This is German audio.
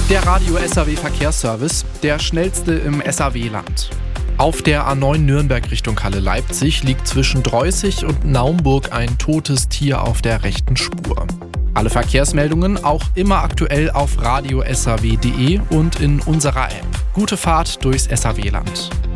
Der Radio SAW Verkehrsservice, der schnellste im SAW-Land. Auf der A9 Nürnberg Richtung Halle Leipzig liegt zwischen Dreußig und Naumburg ein totes Tier auf der rechten Spur. Alle Verkehrsmeldungen auch immer aktuell auf radio-saw.de und in unserer App. Gute Fahrt durchs SAW-Land.